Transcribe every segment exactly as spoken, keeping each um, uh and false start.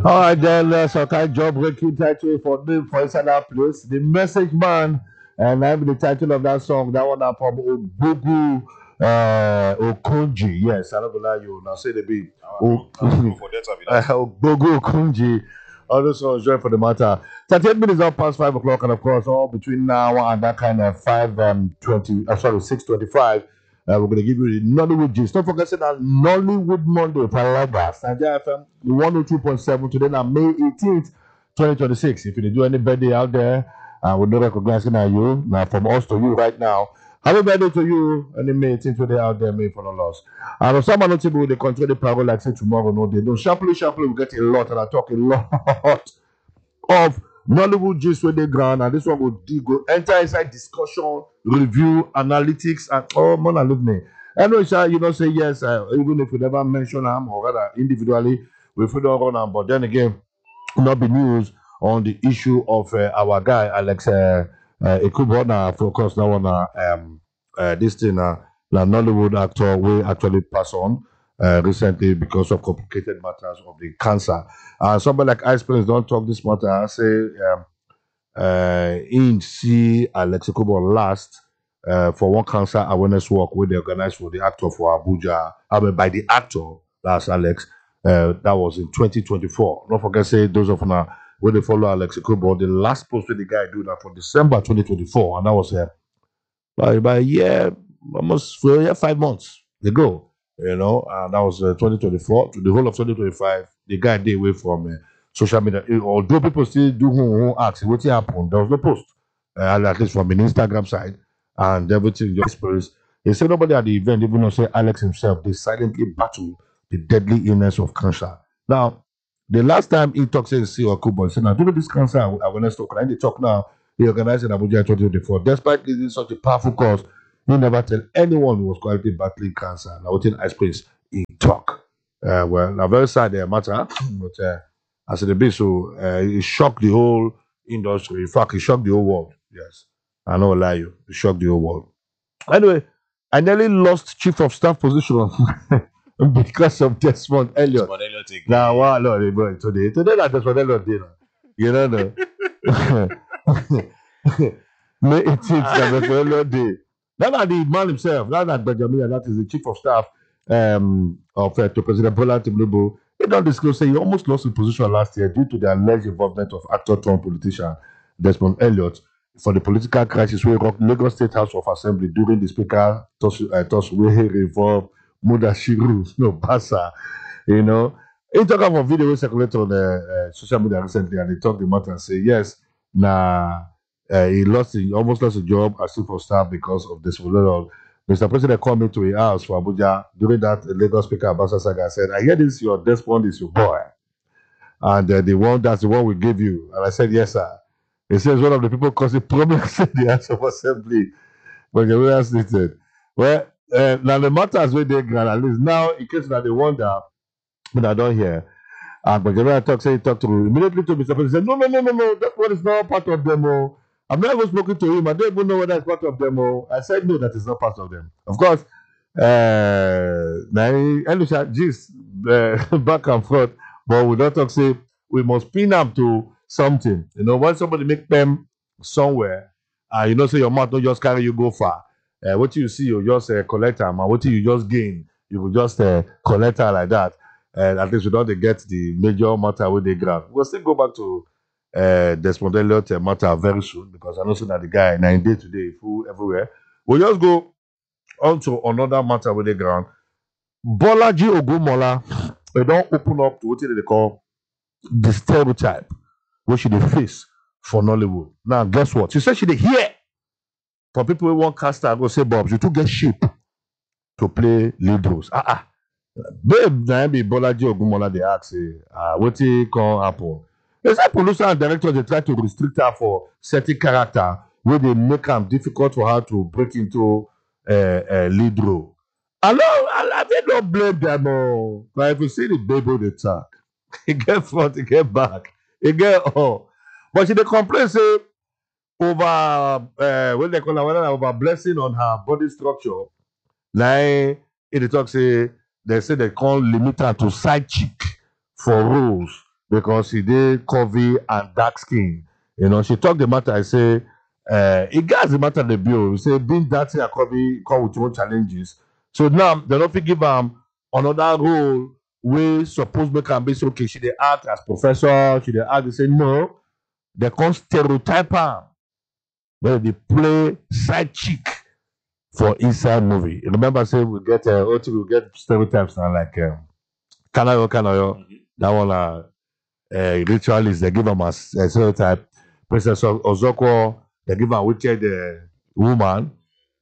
All right, then, uh, so kind job breaking title for me for inside that place. The Message Man, and I'm the title of that song. That one up from Obugu uh, Okunji. Yes, I don't lie you. Now say the beat. I'll go for that with Uh, that. Obugu Okunji. All those songs join for the matter. thirty-eight minutes up past five o'clock, and of course, all between now and that kind of five and twenty. Uh, sorry, six twenty-five. Uh, we're going to give you the Nollywood gist. Don't forget that Nollywood Monday, Palagas, Nigeria F M one oh two point seven today, now May eighteenth, twenty twenty-six. If you do any birthday out there, uh, we're not recognizing you. Now, from us to you right now, happy birthday to you, any May eighteenth today out there, May for no loss. And on some notable, they control the power like say tomorrow, no, they don't. Sharply, sharply, we get a lot, and I talk a lot of Nollywood gist where they ground, and this one will dig, go enter inside discussion, review, analytics, and oh man, I love me. I know, sir, you know, say yes, uh, even if we never mention them or rather individually, we feel don't run them, but then again, not be news on the issue of uh, our guy Alex uh, uh, Ekubo na focus now on uh, um uh, this thing uh, the Nollywood actor will actually pass on uh, recently because of complicated matters of the cancer. Uh, somebody like Ice Prince don't talk this matter. I say um, uh, in see Alex Ekubo last. Uh, for one cancer awareness work where they organized for the actor for Abuja, I mean by the actor, that's Alex. Uh, that was in twenty twenty-four. Don't forget, say those of now when they follow Alex Ekubo, the last post with the guy do that for December twenty twenty-four, and that was uh, by by a year, almost for a year, five months ago. You know, and that was uh, twenty twenty-four to the whole of twenty twenty-five. The guy did away from uh, social media. Eh, Although people still do who, who ask what happened, there was no post, uh, at least from an Instagram side, and everything just expressed. They said nobody at the event even know say Alex himself they silently battle the deadly illness of cancer. Now, the last time he talked to see Okubo, he said, now, during this cancer awareness talk, and they talk now, he organized in Abuja in twenty twenty-four. Despite leading such a powerful cause, he never tell anyone who was quietly battling cancer. Now, within Ice Prince, he talk. Uh, well, now, very sad uh, matter, but uh, as it be, so uh, it shocked the whole industry. In fact, it shocked the whole world. Yes. I know lie you. It shocked the whole world. Anyway, I nearly lost chief of staff position because of Desmond Elliott. Desmond Elliott again. Now, wow, Lord, boy, today, today, that Desmond Elliott dinner. You know, no. May eighteenth, that Desmond Elliott day. That are the man himself. That that Benjamin, that is the chief of staff um, of uh, to President Bola Tinubu. He don't disclose say he almost lost his position last year due to the alleged involvement of actor turned politician Desmond Elliott for the political crisis wey rock Lagos State House of Assembly during the Speaker toss uh, toss wey revolve Mudashiru no Basa, you know. He talk about video wey circulate on uh, uh, social media recently, and he talk the matter and say yes, nah, uh, he lost, he almost lost a job as chief of staff because of this. Mister President called me to a house for Abuja during that uh, Lagos Speaker Abasa Saga said, "I hear this your Desmond is your boy, and uh, the one that's the one we gave you." And I said, "Yes, sir." He says one of the people causing problems in the House of Assembly. But the way I stated, well, uh, now the matters where they grant at least now, in case that they wonder, but I don't hear. And but the way I talk, say he talk to me immediately to Mister President, said, "No, no, no, no, no, that one is not part of them. Oh. I've never spoken to him. I don't even know whether it's part of them." Oh. I said, "No, that is not part of them." Of course, uh, now, Elisha, gist, uh, back and forth, but we don't talk, say, we must pin them to something. You know, when somebody make them somewhere, uh, you know, say your mouth don't just carry you go far. Uh, what you see, you just uh, collect them, and what you just gain, you will just uh, collect her like that. And at least we don't get the major matter with the grab. We'll still go back to uh, Desmond Elliott uh, matter very soon because I know so that the guy nine day today, full everywhere. We'll just go on to another matter with the ground. Bolaji Ogumola, they don't open up to what they call the stereotype which she dey face for Nollywood. Now, guess what? She said she dey hear for people who want cast her go say, Bob, you too get shape to play lead roles. Ah, ah. Babe, na be Bolaji Ogumola dey ask, say, ah, wetin come happen? They say producer and director dey try to restrict her for certain character wey dey make am difficult for her to break into uh, uh, lead role. I know, I, I fit not blame them. Oh. But if you see the baby dey talk, e get front, e get back, e get all. But she dey complain say over uh, what they call her, whether na over blessing on her body structure. Na e dey talk say they say they can't limit her to side chick for roles because he did curvy and dark skin. You know, she talked the matter. I say, uh, it gets the matter the bill. Say being dirty and curvy come with own challenges. So now they don't fit give am another role wey suppose make am be say okay, she dey act as professor, she dey act. They say no, they come stereotype am. Where they play side chick for inside movie. You remember, say we get uh, O T V, we get stereotypes now like um, Kanayo Kanayo. That one uh, uh, ritualist. They give them as a stereotype. Princess O- Ozoko. They give them wicked uh, woman.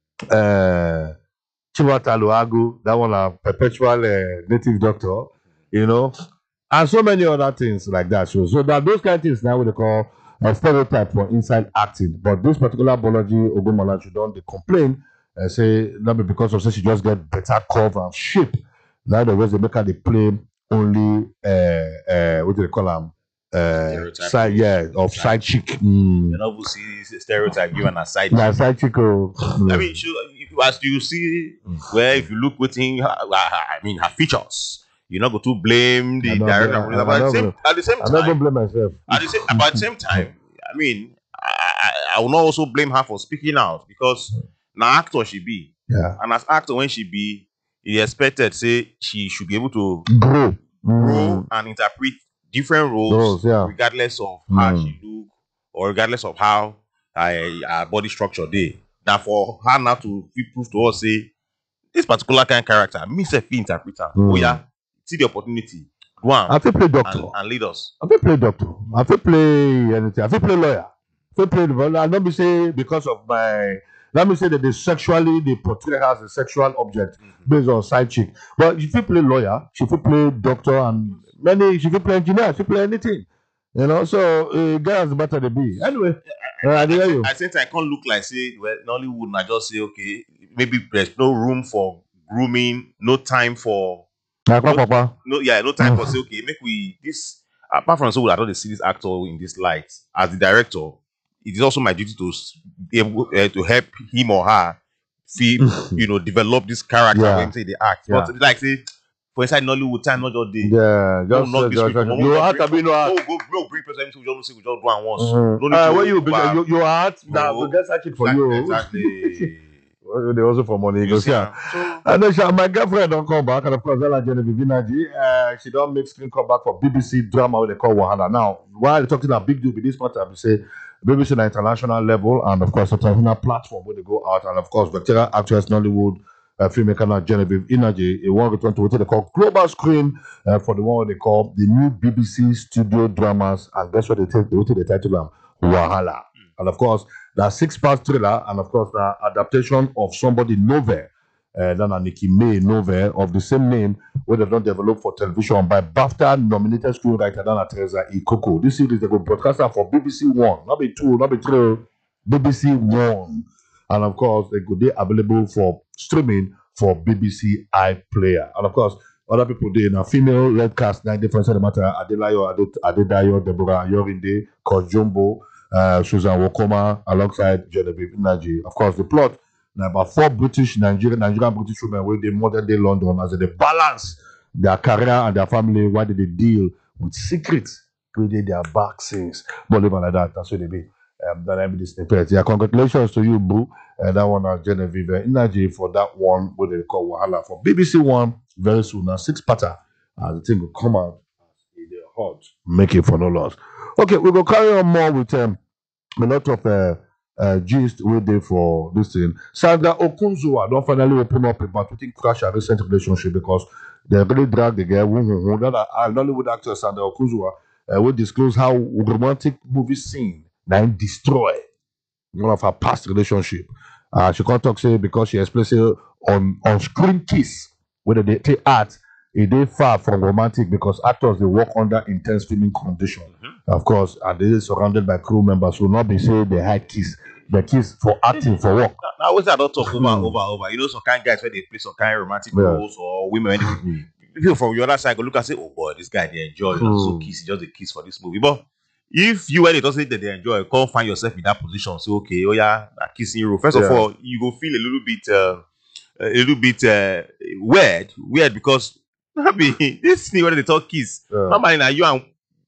Uh, Chiwata Luagu. That one a perpetual uh, native doctor. You know, and so many other things like that. So, so that those kind of things now what they call a stereotype for inside acting. But this particular biology, Ogunmola, she don't they complain and say not be because of say she just get better curve and shape. Now the ways they make her they play only uh uh what do they call them? Uh Stereotype. side yeah of side chick. Mm. You know, we see stereotype given as side. Nah, side chick. Oh, I mean, she, as you see, where if you look within, her, I mean, her features, you're not going to blame the I know, director. I- I But at the know, same, at the same I never time, blame myself. at the same, but at the same time, I mean, I, I, I will not also blame her for speaking out because now actor she be, Yeah, and as actor when she be, he expected say she should be able to grow. grow Mm. and interpret different roles, Roles, yeah. regardless of how Mm. she look or regardless of how her, her body structure dey. Now for her now to fit prove to us say this particular kind of character, me say fit interpret am. Mm. Oh yeah, see the opportunity, go am I fit play doctor. and, and lead us. I fit play doctor. I fit play anything. I fit play lawyer. I fit play the I don't be say because of my. Let me say that they sexually they portray her as a sexual object based on side chick. But she fit play lawyer. She fit play doctor and many. She fit play engineer. She play anything. You know. So uh, girls matter the be. Anyway, uh, I hear you. I think I can't look like say well, Nollywood. I just say okay, maybe there's no room for grooming, no time for Na kwa papa. no yeah, no time for say okay, make we this apart from so I don't see this actor in this light as the director. It is also my duty to s- be able uh, to help him or her feel you know develop this character Yeah. when say they act. But like say for inside Nollywood time, not just the Yeah, no, just, not uh, this just, people. just you have to be no no, art. go no bring person we just say we just do one once. Mhm. No need Uh, to when you be over- you, you art that No. we get side chick for Exactly, you. exactly. Well, they also for money. You You go see, see. am? So And then she, my girlfriend don't come back, and of course, Ella Genevieve Inaji, uh, she don't make screen come back for B B C drama what they call Wahala. Now, while talking about big deal with this matter, we say B B C on international level, and of course, international platform where they go out, and of course, veteran actress Nollywood uh, filmmaker now Genevieve Inaji, a one return to what they call global screen uh, for the one what they call the new B B C studio dramas, and that's what they take, what they title them Wahala, and of course, the six-part thriller, and of course, the adaptation of somebody novel. Uh, then a Nikki May novel of the same name, where they've not developed for television by BAFTA nominated screenwriter Dana Teresa Ikoko. This series they go broadcast am for B B C One, not be two, not be three, B B C One, and of course they could be available for streaming for B B C iPlayer, and of course other people dey na female red cast na different side matter Adelayo Ade- Adedayo Deborah Yorinde Kojumbo, uh, Susan Wokoma alongside Genevieve Inaji. Of course the plot. Now, about four British, Nigerian, Nigerian British women where they modern day London as they balance their career and their family while they deal with secrets created their back scenes. But even like that, that's what they be. Um, that I be this snippet. Yeah, congratulations to you, Boo. And that one, uh, Genevieve Inaji for that one, what they call Wahala for B B C One very soon. Now, six patter. Uh, the thing will come out in the hot. Make it for no loss. Okay, we will carry on more with um, a lot of uh, uh, gist wey dey for this thing. Sandra Okunzuwa don finally open up about wetin crash her recent relationship because they really drag the girl. Woo, woo, woo. That uh, Nollywood actress Sandra Okunzuwa uh, will disclose how romantic movie scene na im destroy one of her past relationship. Uh, she come talk say because she explain say on on screen kiss wey dem dey take act e dey far from romantic because actors dey work under intense filming condition. Of course, and they dey surrounded by crew members, so not be say they hide kiss, they kiss for acting for work. now wetin I don talk over Hmm. over over. You know some kind guys where they play some kind romantic Yeah. roles or women when Hmm. they, people from the other side go look and say, oh boy, this guy they enjoy. You know, so Hmm. kiss, just a kiss for this movie. But if you when it doesn't that they enjoy, can't find yourself in that position. So okay, oh yeah, a kissing role. First of Yeah. all, you go feel a little bit uh, a little bit uh, weird, weird because I mean this thing when they talk kiss. Yeah. Normally now you and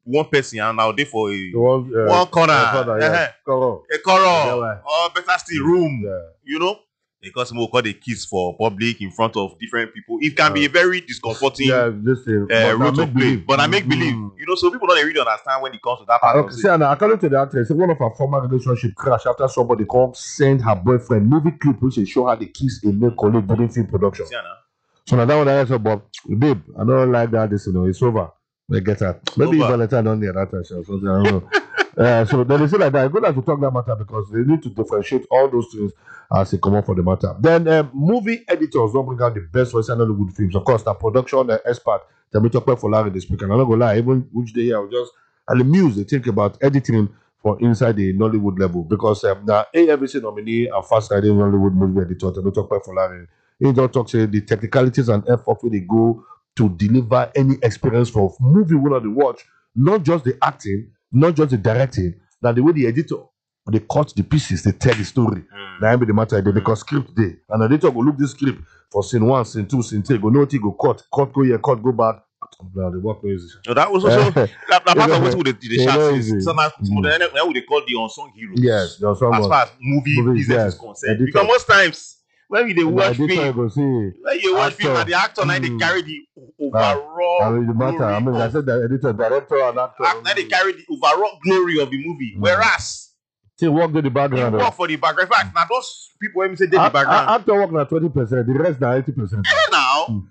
one person and now they for a The one, uh, one corner, uh, corner, yeah. uh-huh. Correct. a Yeah, corner, right. or better still room, Yeah. you know. Because we call the kiss for public in front of different people. It can be Uh, a very discomforting Yeah, this thing. uh, But I route make of play. believe. But I make Mm. believe, you know, so people don't really understand when it comes to that part Uh, of okay, it. see, and according to the actress, one of her former relationship crashed after somebody called send her boyfriend movie clip which she show her the kiss a male colleague during film production. See, Anna? So now that one I said, but babe, I don't like that. This, you know, it's over. They get her. Maybe over. Valentine on the other time, or something. I don't know. uh, so then they say like that. It's good that to talk that matter because they need to differentiate all those things as they come up for the matter. Then um, movie editors don't bring out the best Western Hollywood films. Of course, the production uh, expert, Temitope for Larry this week. And I'm not gonna lie, even which day I was just and the muse they think about editing for inside the Nollywood level because um, now A F C nominee and fast riding Nollywood movie editor Temitope for Larry. He don't talk say the technicalities and effort where they go to deliver any experience for movie we want to watch, not just the acting, not just the directing, that the way the editor they cut the pieces, they tell the story. Mm. That be the matter they because script day. And the editor go look this script for scene one, scene two, scene three, go no go cut, cut go here, cut go back. Now the work is So that was also that, that part of what the, the You know, shots is. easy. So now, Mm. then now they call the unsung heroes. yes, there's As someone. far as movie Movies, business yes. is concerned, Editor. because most times when we they The watch editor film, go see. when you watch film, actor. and the actor now they Mm. carry the o- Ah, overall I mean, the matter. I mean, glory I of- said the editor, director, and actor. act- now they carry the overall glory of the movie. Mm. Whereas See, work in the they background. work for the background. In fact, now those people when we say they the A- a- background, Actor work na twenty percent, the rest na eighty percent. now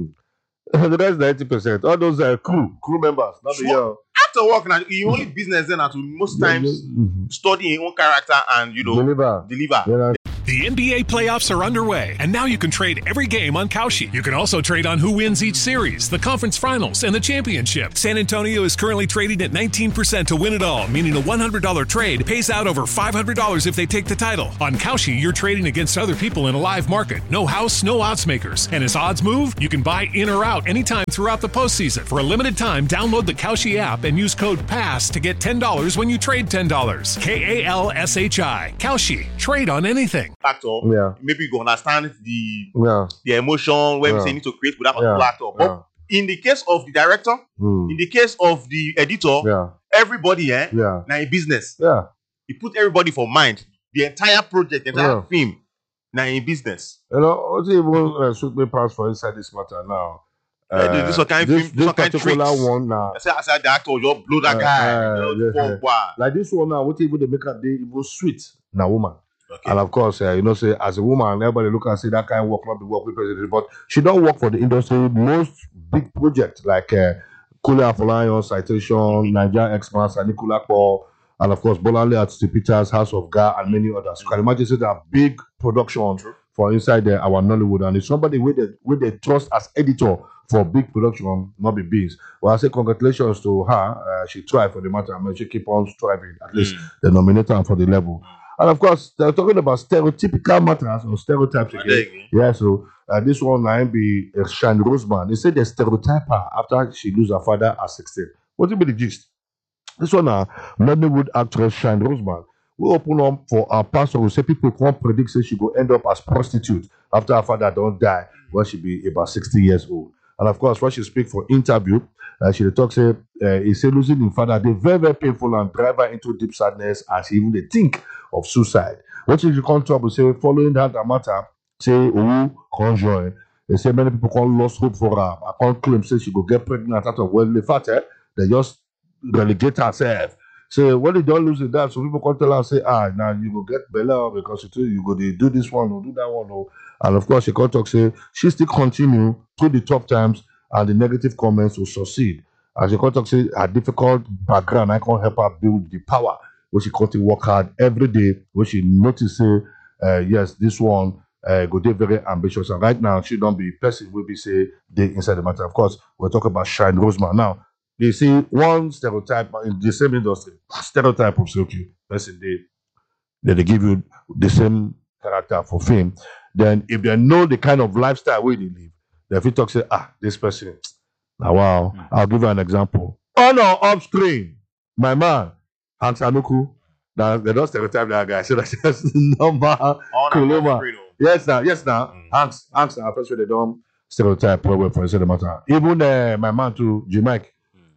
The rest na eighty percent. All those uh, crew, crew members, not the Sure. uh, after work now, the only business then are to most times Mhm. study your own character and you know deliver. deliver. Then I The N B A playoffs are underway, and now you can trade every game on Kalshi. You can also trade on who wins each series, the conference finals, and the championship. San Antonio is currently trading at nineteen percent to win it all, meaning a one hundred dollars trade pays out over five hundred dollars if they take the title. On Kalshi, you're trading against other people in a live market. No house, no odds makers. And as odds move, you can buy in or out anytime throughout the postseason. For a limited time, download the Kalshi app and use code PASS to get ten dollars when you trade ten dollars. K A L S H I. Kalshi. Trade on anything. Actor, Yeah. maybe you can understand the yeah. the emotion when we Yeah. say you need to create with that particular Yeah. actor. But in the case of the director, Hmm. in the case of the editor, Yeah. everybody, eh, Yeah. now in business, Yeah. you put everybody for mind. The entire project, the entire Yeah. film, now in business. You know, what even uh, should be passed for inside this matter now? Yeah, this one kind this, film- this this one kind particular tricks. one now. I say, I said the actor just blow that Uh, guy. uh, you know, yes, for- yes. wow. Like this one now, what even they make her day even sweet now woman. Okay. And of course, uh, you know, say as a woman, everybody look and say that kind of work not the work with president, but she don't work for the industry. Most big projects like uh, Kule Afolayan, Citation, Niger Xmas, and Nicola Paul, and of course Bolanle at St. Peter's, House of God, and many others. You can imagine say that big production for inside uh, our Nollywood, and it's somebody with the with the trust as editor for big production, not be beans. Well, I say congratulations to her. Uh, she tried for the matter. I mean, she keep on striving. At least Mm. they nominate her for the level. And of course, they're talking about stereotypical matters or stereotypes And again. then, Yeah, so uh, this one might be uh, Shine Roseman. They said they stereotype her after she lose her father at sixteen. What do you be the gist? This one, uh, Nollywood actress Shine Roseman, we open up for our pastor who say people can't predict say she go end up as prostitute after her father don't die when she be about sixty years old. And of course, when she speak for interview, uh, she dey talk say uh, he say losing him father dey very very painful and drive her into deep sadness as she even dey think of suicide. What she come trouble say following that matter say owu come join. They say many people can't lost hope for her. I can't claim say she go get pregnant out of well. In fact, eh, they just relegate herself. Say when they don't lose it that, so people come tell her say ah now you go get bella because you too you go dey do this one or do that one or. And of course, she can't talk say she still continue through the tough times and the negative comments will succeed. As she can't talk say her difficult background, I can't help her build the power, which she continue work hard every day, which she notice say, uh, yes, this one uh, go dey very ambitious. And right now, she don't be person will be say they inside the matter. Of course, we're talking about Shine Roseman. Now, they see one stereotype in the same industry, stereotype of say, okay, person they, they, they give you the same character for fame. Then if they know the kind of lifestyle where they live, then if you talk say, ah, this person, now wow, I'll give you an example. On or off screen, my man, Hans Anuku, now they don't stereotype that guy. So that's just normal. On and Kuluma. off screen, oh. Yes, now, yes, now. Mm. Hanks, Hanks, now, first they don't stereotype well, well for the matter. Even uh, my man too, J Mike,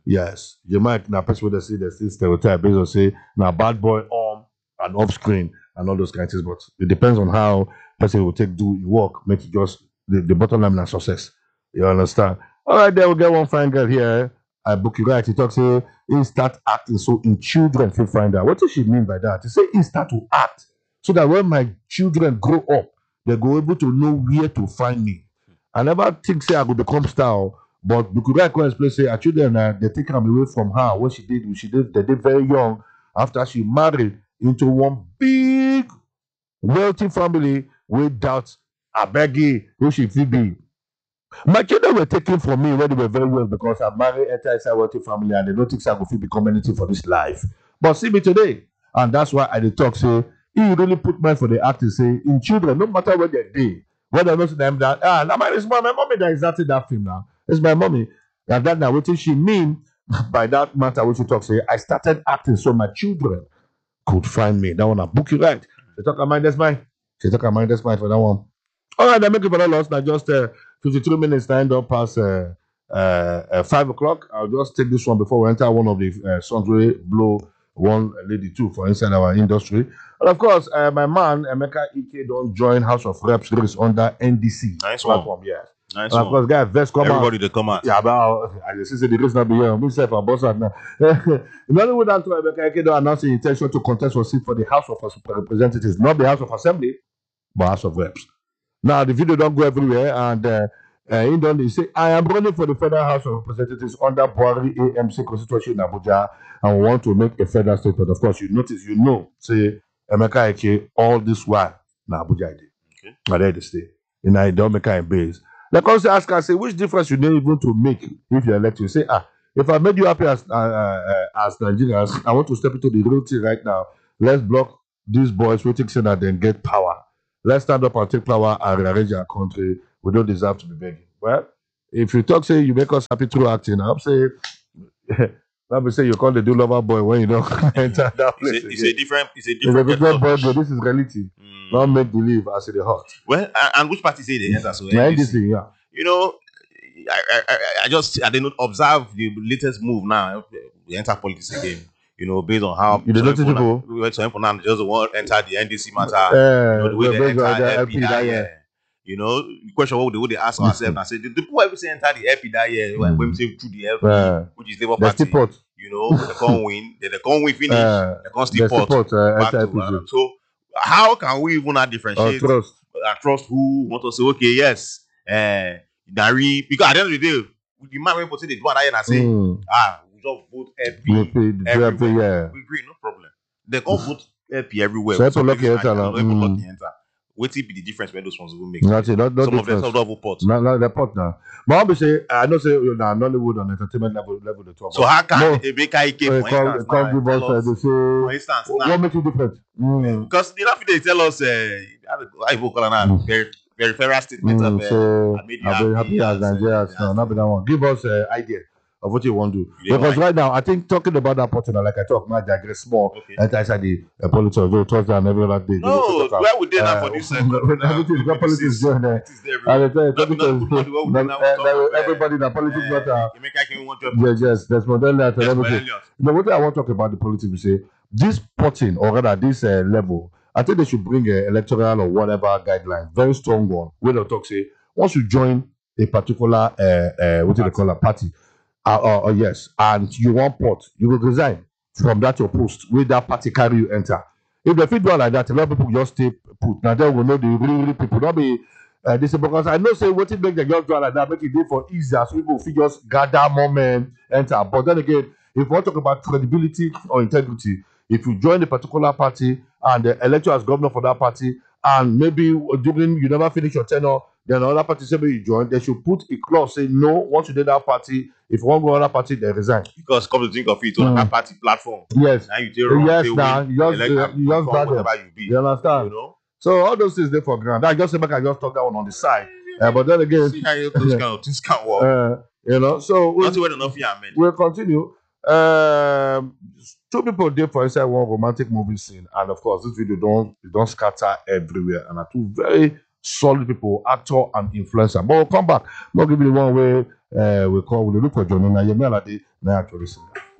Yes, you might now person with the see the still stereotype based on say now bad boy on and off screen and all those kinds of things, but it depends on how person will take do work, make it just the, the bottom line and success. You understand? All right, then we get one fine girl here. I book you right. He talks say he start acting so in children feel find out. What does she mean by that? He say he start to act so that when my children grow up, they go able to know where to find me. I never think say I will become star. But Bukurai can explain say her children uh, they take them away from her. What she did, she did, they did very young after she married into one big wealthy family without a beggy who she fit be. My children were taken from me when they were very well because I married enter inside wealthy family and they don't think I go fit become anything for this life. But see me today, and that's why I dey talk say he really put mind for the acting say in children no matter where they dey. When I know to them that ah, now my, it's my, my mommy that is acting that film now. It's my mommy. And that now what she mean by that matter which you talk say I started acting so my children could find me. That one I book you right. They talk about that's mine. They talk about that's mine for that one. All right, then make it for that loss. Now just uh, fifty-three minutes to end up past uh, uh, uh, five o'clock. I'll just take this one before we enter one of the uh, songs we blow one lady too for inside our industry. And of course, uh, my man Emeka Ike don't join House of Reps race under N D C Nice platform. one. Yes. Nice And of course, one. guys, best come Everybody out. they come out. Yeah, but I just say the race not be here. Myself and boss out now. In other words, Antonio Emeka Ike don't announce his intention to contest for seat for the House of Representatives, not the House of Assembly, but House of Reps. Now the video don't go everywhere, and uh, uh, in done they say I am running for the Federal House of Representatives under Buhari A M C constituency in Abuja, and we want to make a federal statement. Of course, you notice, you know, say Emeka Ike all this while na Abuja I dey. Okay. Na there they stay. In I don't make a base. They come say ask us say which difference you need even to make if you elect you say ah if I made you happy as uh, uh, as Nigerians, I want to step into the real thing right now. Let's block these boys waiting so that they get power. Let's stand up and take power and rearrange our country. We don't deserve to be begging. Well, if you talk, say you make us happy through acting, I'm saying, let me say you call the do lover boy when you don't enter that place. It's a, it's a different, it's a It's a different. different boy, kettle but of this is reality. fish. Mm. Not make believe as it hot. Well, and, and which party say they enter? So Na N D C. N D C, yeah. You know, I, I, I, I just I didn't observe the latest move now. We enter politics again. You know, based on how You dey notice now, people? we went to now just want to enter the N D C matter. Uh, You know, the way we're they very enter good at L P that that, year. You know, the question what they would they ask ourselves and say the people who say enter the L P that year when when we say through the L P, Uh, which is Labour They Party. still pot. You know, they can't win. They, they can't win finish. Uh, they can't They still still pot. pot uh, back to, enter L P G. uh, so how can we even not Or differentiate trust. and trust who want to say okay yes uh Dari because at the end of the day the man when say they do that and say Mm. ah we just vote L P We pay the everywhere. L P, yeah. We agree no problem they can't vote L P everywhere So Some L P lucky places enter na- now. no, L P Mm. lucky enter wetin be the difference when those ones will make Nothing, not, not some of them difference. some don't vote Not, not the pot now. But I be say, I know say you know Nollywood on entertainment level level the talk. so how can No. Emeka Ike Uh, for come, instance come now, give tell us, uh, us, they for say, instance what now makes it different? Mm. because the last they tell us uh I even call now Mm. very very fair statement Mm, of uh, so I made you I'm very happy as uh, Nigerians as- now. Not be that one. Give us an idea of what you want to do. You don't Because like- right now, I think talking about that part, like I talk, might digress small. Okay. Enter inside the uh, politics of the Thursday and every other day. No, where would they now for this? Uh, corona? Everything, got politics This is- going there. this is everywhere. And I tell you, Not- not- politics- not- not the way we no, now uh, talk no, of, uh, everybody, the politics Uh, matter. Emeka Ike want to Yes, yes, there's Modena and Yes, everything. Elliot. You know, what I want to talk about the politics, we say this potting or rather this uh, level, I think they should bring a electoral or whatever guideline, very strong one. Where they talk say once you join a particular uh, uh, what do they call a party, uh, uh, uh, yes, and you want pot, you will resign from that your post where that party carry you enter. If they fit do like that, a lot of people just stay put. Now then we know the real, real people. Not be uh, this because I know say what it make them just do like that, make it do for easier so people fit just gather more men enter. But then again, if we want to talk about credibility or integrity, if you join a particular party and the elector as governor for that party, and maybe during you never finish your tenure, then another party say maybe you join, they should put a clause say no, once you did that party, if you want to go another party, they resign. because come to think of it, on Mm. that party platform. Yes. Now you take wrong, Yes, take now, win, you just- elect you and just become bad them. whatever you be. You understand? You know? So all those things there for granted. I just say make I just talk that one on the side. Uh, but then again, See how those kind of things can work. uh, you know, so we, Not whether enough yeah, man. we'll continue. Um, two people did for inside one romantic movie scene, and of course, this video don't it don't scatter everywhere, and are two very solid people, actor and influencer. But we'll come back. We'll give you the one way uh, we call, we look for John Nayemi Alade, now actually.